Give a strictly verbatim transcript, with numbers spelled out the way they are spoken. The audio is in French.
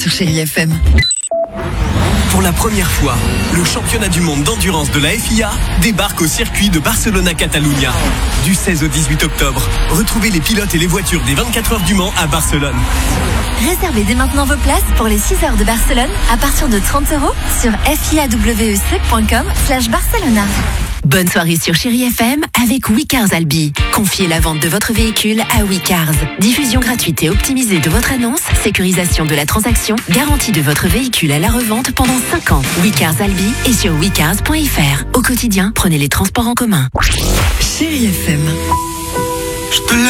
sur Chérie F M. Pour la première fois, le championnat du monde d'endurance de la F I A débarque au circuit de Barcelona-Catalunya. Du seize au dix-huit octobre, retrouvez les pilotes et les voitures des vingt-quatre heures du Mans à Barcelone. Réservez dès maintenant vos places pour les six heures de Barcelone à partir de trente euros sur fiawec.com slash Barcelona. Bonne soirée sur Chérie F M avec WeCars Albi. Confiez la vente de votre véhicule à WeCars. Diffusion gratuite et optimisée de votre annonce, sécurisation de la transaction, garantie de votre véhicule à la revente pendant cinq ans. WeCars Albi est sur wecars point f r. Au quotidien, prenez les transports en commun. Chérie F M. Je te laisse.